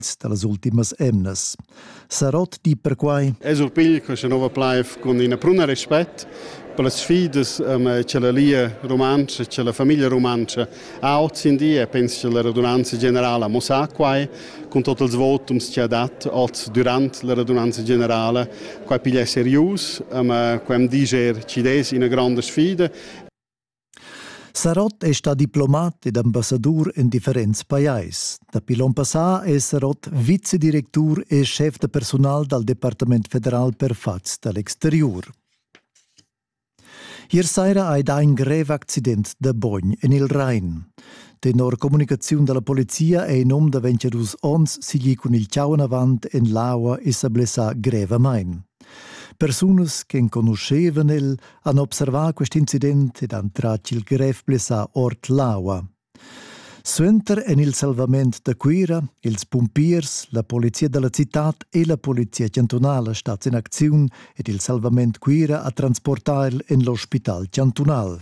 dalle ultimas emnas. Sarot di per quai. Es urpigl che se nova plaif con una pruna rispetto per le sfide che la lia romancia, che la famiglia romancia ha oggi in dia, penso che la radunanza generale mo sa quai con tutti i voti che ha dato oggi durante la radunanza generale, quai piglia serius, quem diger ci des in una grande sfida. Sarot è sta diplomat ed ambassador in differents paesi. Da pilon passà è Sarot vicedirectur e chef de personal dal Departament Federal per Fats dall'Exterior. Ier sera ha da un greve accident de bogn in il Rhein. Tenor comunicazione della polizia e in da 22 ons si gli con il ciao in avant in l'aua e si blessa grevemein. Personas che conoscevano il hanno osservato questo incidente ed hanno tratto il greve blessa ort l'aua. Suenter en il salvament da Quira, ils pompiers, la polizia della città e la polizia cantonale stats in azione ed il salvament Quira a transportar in l'ospital cantonal.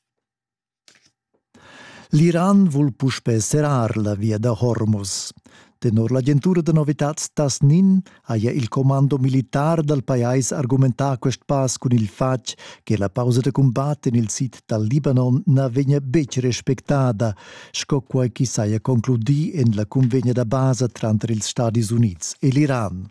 L'Iran vuol puspeserar la via da Hormuz. Tenor l'agentura de novitats Tasnin aia il comando militar del paese argumentà quest pas con il fac che la pausa de combattere nel sit dal Libanon na vegna bec respectada, sco quai chi saia concludi en la convegna da base tra ils Stati Units e l'Iran.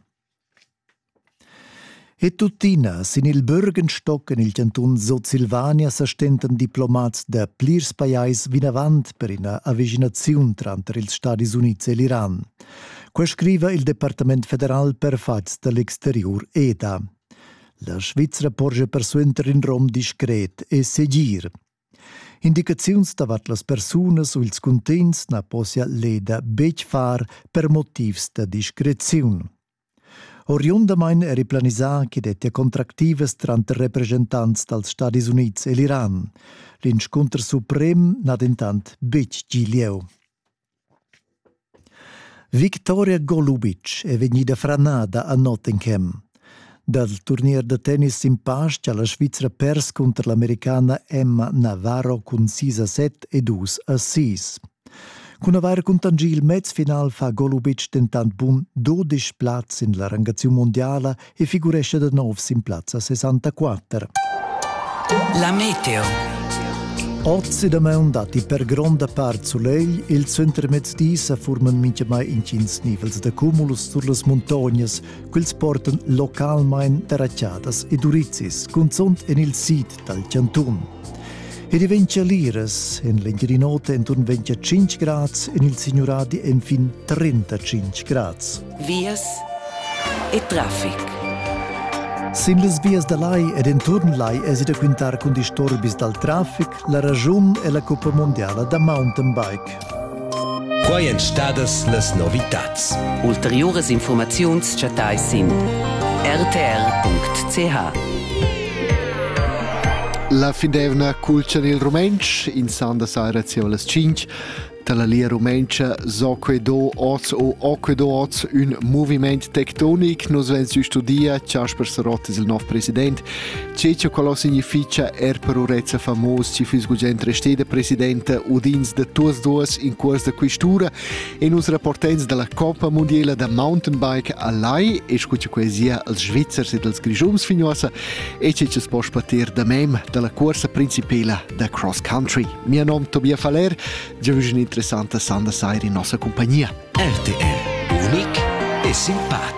E tuttina, sin il Bürgenstock in il canton Sud-Silvania s'astenten diplomats da plirs pajais vinavant per una avvicinazione tra ils Stati Units e l'Iran. Qua scrive il Departament Federal per Fats dall'Exterior EDA. La Svizzera porge per suenter in Rom discret e segir. Indicazions davat las persunas o ils contents na possia leda bec far per motivs da discrezione. Oriundamein è riplanisà che dette contractives tra i rappresentanti degli Stati Uniti e l'Iran. L'incontro suprem n'ha intant bec gilieu. Victoria Golubic è venuta franada a Nottingham. Dal turnier de tennis in Pas che la Svizzera pers contro l'americana Emma Navarro con 6-7 e 2-6. Con aver contangil mezz final fa Golubic tentant bun 12 plazzi in la rangazione mondiale e figuresce da 9 in plazza 64. La meteo. Oggi da me andati per grande parte soleil, il centro mezz'dì si formano mince mai in 5 nivels de cumulus sur las montagnas, quels portan localmein terracciadas e durizis, con sont en il sit dal canton. E diventa liras, in l'enghe di notte intorno 25 gradi, in il signorati in fin 35 gradi. Vias e traffic. Sin les vias da lai ed intorno lai è da quintar con disturbis dal traffic, la ragione è la Coppa Mondiale da mountain bike. Quai en stadas las novitats. Ulteriores informazions chatai sin rtr.ch. La findevna culcia nel Rumensch, in Sanda Saira Ziolas 5, dalla lia Rumencia Zoquedo Oz o Oquedo Oz un moviment tectonic. Nos ven su studia, Casper Sarot è il nuovo presidente. Ceccio quello significa per urezza famos, ci fis gugent restede presidente udins de duas in corso de questura e nos rapportens della Coppa Mondiale da mountain bike a lai e scuccia poesia als Svizzers e als Grigiums fignosa e ceccio spos pater da mem della corsa principale da cross country. Mio nome Tobia Faller, già vi interessante Sanda Sair in nostra compagnia. RTR, unic e simpatico.